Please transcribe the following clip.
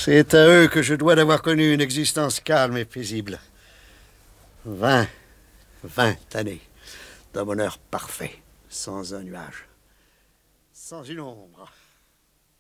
C'est à eux que je dois d'avoir connu une existence calme et paisible. 20 années d'un bonheur parfait, sans un nuage, sans une ombre.